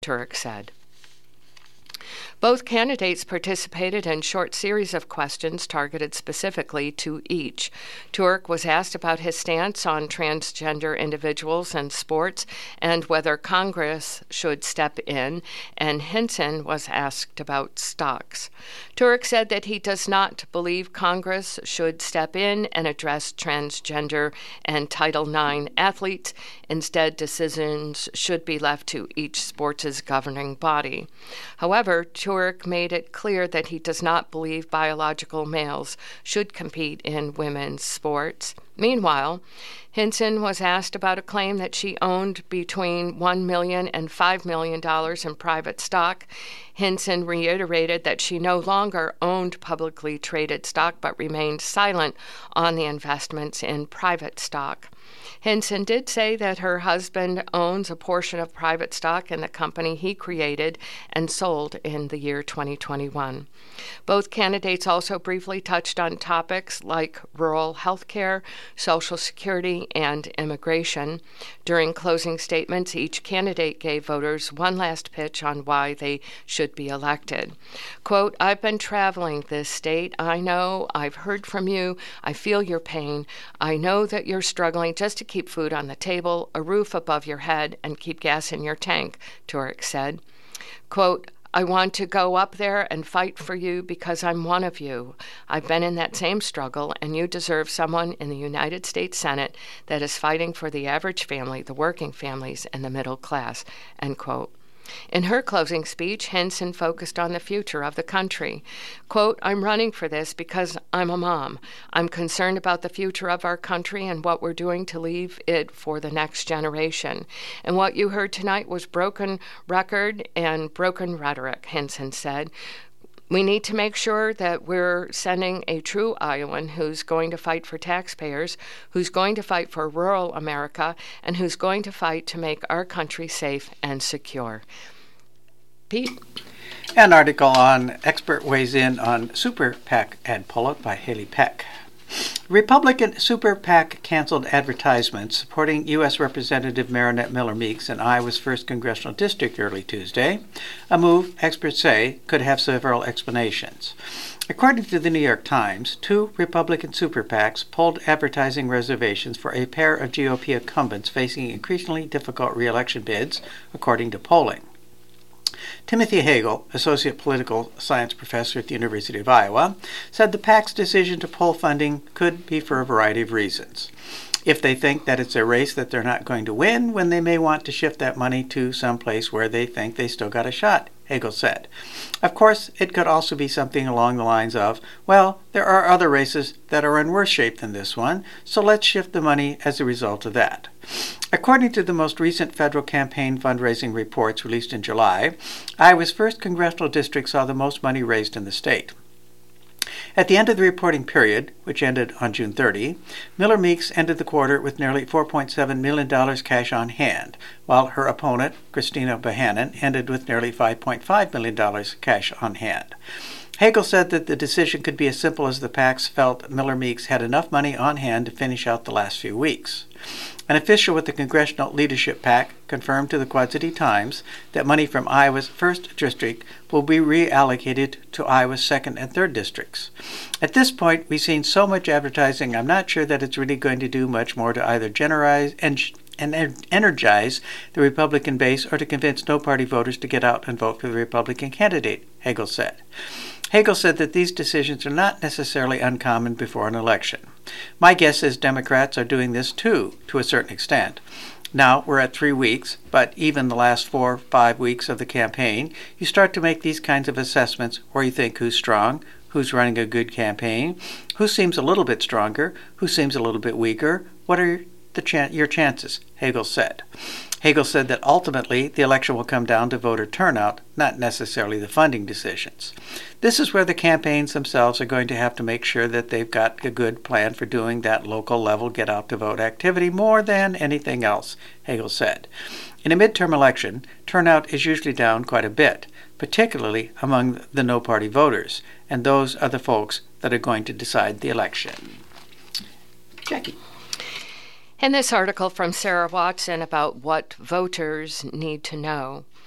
Turek said. Both candidates participated in short series of questions targeted specifically to each. Turek was asked about his stance on transgender individuals in sports and whether Congress should step in, and Hinson was asked about stocks. Turek said that he does not believe Congress should step in and address transgender and Title IX athletes. Instead, decisions should be left to each sports' governing body. However, Turek made it clear that he does not believe biological males should compete in women's sports. Meanwhile, Hinson was asked about a claim that she owned between $1 million and $5 million in private stock. Hinson reiterated that she no longer owned publicly traded stock but remained silent on the investments in private stock. Hinson did say that her husband owns a portion of private stock in the company he created and sold in the year 2021. Both candidates also briefly touched on topics like rural health care, Social Security, and immigration. During closing statements, each candidate gave voters one last pitch on why they should be elected. Quote, "I've been traveling this state. I know. I've heard from you. I feel your pain. I know that you're struggling just to keep food on the table, a roof above your head, and keep gas in your tank," Turek said. Quote, "I want to go up there and fight for you because I'm one of you. I've been in that same struggle, and you deserve someone in the United States Senate that is fighting for the average family, the working families, and the middle class," end quote. In her closing speech, Hinson focused on the future of the country. Quote, "I'm running for this because I'm a mom. I'm concerned about the future of our country and what we're doing to leave it for the next generation. And what you heard tonight was broken record and broken rhetoric," Hinson said. "We need to make sure that we're sending a true Iowan who's going to fight for taxpayers, who's going to fight for rural America, and who's going to fight to make our country safe and secure." Pete? An article on Expert Weighs In on Super PAC ad pull-up by Haley Peck. Republican Super PAC canceled advertisements supporting U.S. Representative Marinette Miller Meeks in Iowa's 1st Congressional District early Tuesday, a move experts say could have several explanations. According to the New York Times, 2 Republican super PACs pulled advertising reservations for a pair of GOP incumbents facing increasingly difficult re-election bids, according to polling. Timothy Hagel, Associate Political Science Professor at the University of Iowa, said the PAC's decision to pull funding could be for a variety of reasons. If they think that it's a race that they're not going to win, when they may want to shift that money to some place where they think they still got a shot, Hagel said. Of course, it could also be something along the lines of, well, there are other races that are in worse shape than this one, so let's shift the money as a result of that. According to the most recent federal campaign fundraising reports released in July, Iowa's 1st Congressional District saw the most money raised in the state. At the end of the reporting period, which ended on June 30, Miller Meeks ended the quarter with nearly $4.7 million cash on hand, while her opponent, Christina Bohannon, ended with nearly $5.5 million cash on hand. Hagel said that the decision could be as simple as the PACs felt Miller Meeks had enough money on hand to finish out the last few weeks. An official with the Congressional Leadership PAC confirmed to the Quad City Times that money from Iowa's 1st District will be reallocated to Iowa's 2nd and 3rd districts. At this point, we've seen so much advertising, I'm not sure that it's really going to do much more to either generalize and energize the Republican base or to convince no-party voters to get out and vote for the Republican candidate, Hagel said. Hagel said that these decisions are not necessarily uncommon before an election. My guess is Democrats are doing this too, to a certain extent. Now we're at 3 weeks, but even the last 4 or 5 weeks of the campaign, you start to make these kinds of assessments where you think who's strong, who's running a good campaign, who seems a little bit stronger, who seems a little bit weaker, what are your chances, Hagel said. Hagel said that ultimately the election will come down to voter turnout, not necessarily the funding decisions. This is where the campaigns themselves are going to have to make sure that they've got a good plan for doing that local level get-out-to-vote activity more than anything else, Hagel said. In a midterm election, turnout is usually down quite a bit, particularly among the no-party voters, and those are the folks that are going to decide the election. Jackie. In this article from Sarah Watson about what voters need to know,